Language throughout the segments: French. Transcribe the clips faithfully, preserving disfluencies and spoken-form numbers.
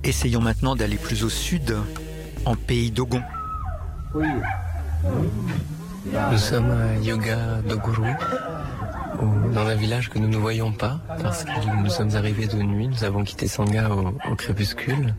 Essayons maintenant d'aller plus au sud, en pays Dogon. Oui. Nous sommes à Yoga Doguru, dans un village que nous ne voyons pas, parce que nous sommes arrivés de nuit, nous avons quitté Sangha au, au crépuscule.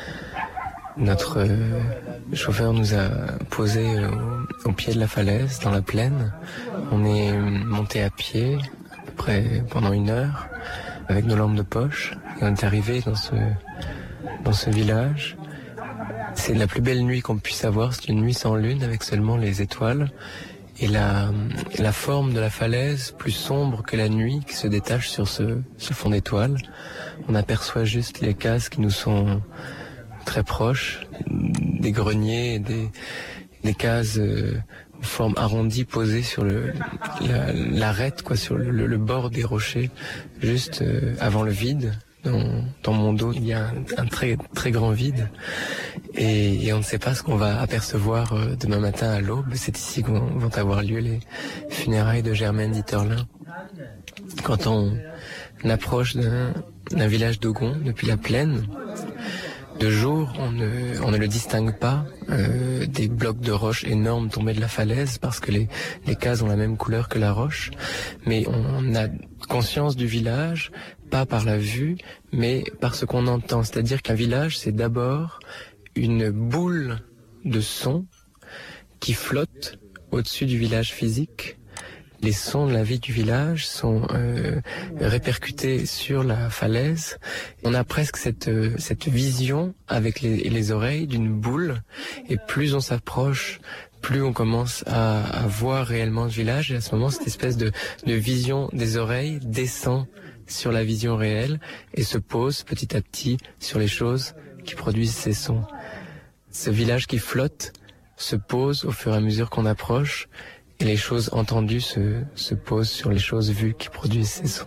Notre euh, chauffeur nous a posés au, au pied de la falaise, dans la plaine. On est monté à pied, à peu près pendant une heure, avec nos lampes de poche. Et on est arrivé dans ce, dans ce village. C'est la plus belle nuit qu'on puisse avoir, c'est une nuit sans lune, avec seulement les étoiles. Et la, la forme de la falaise, plus sombre que la nuit, qui se détache sur ce, ce fond d'étoiles. On aperçoit juste les cases qui nous sont très proches, des greniers, des, des cases euh, en forme arrondie posées sur le, la, l'arête, quoi, sur le, le bord des rochers, juste euh, avant le vide. Dans, dans mon dos, il y a un, un très très grand vide et, et on ne sait pas ce qu'on va apercevoir euh, demain matin à l'aube. C'est ici que vont, vont avoir lieu les funérailles de Germaine Dieterlen. Quand on approche d'un, d'un village Dogon depuis la plaine, de jour, on ne, on ne le distingue pas euh, des blocs de roche énormes tombés de la falaise parce que les, les cases ont la même couleur que la roche. Mais on a conscience du village, pas par la vue, mais par ce qu'on entend. C'est-à-dire qu'un village, c'est d'abord une boule de son qui flotte au-dessus du village physique. Les sons de la vie du village sont euh, répercutés sur la falaise. On a presque cette, euh, cette vision avec les, les oreilles d'une boule. Et plus on s'approche, plus on commence à, à voir réellement le village. Et à ce moment, cette espèce de, de vision des oreilles descend sur la vision réelle et se pose petit à petit sur les choses qui produisent ces sons. Ce village qui flotte se pose au fur et à mesure qu'on approche. Et les choses entendues se, se posent sur les choses vues qui produisent ces sons.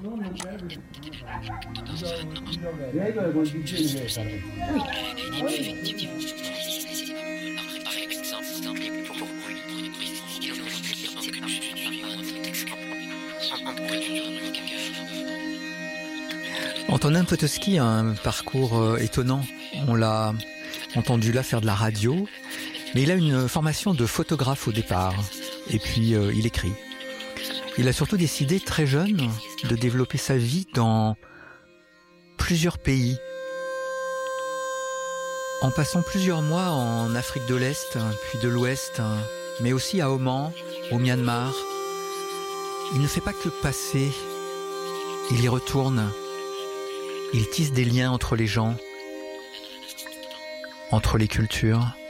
Antonin Potocki a un parcours euh, étonnant. On l'a entendu là faire de la radio, mais il a une formation de photographe au départ. Et puis euh, il écrit. Il a surtout décidé très jeune de développer sa vie dans plusieurs pays. En passant plusieurs mois en Afrique de l'Est, puis de l'Ouest, mais aussi à Oman, au Myanmar. Il ne fait pas que passer, il y retourne. Il tisse des liens entre les gens, entre les cultures.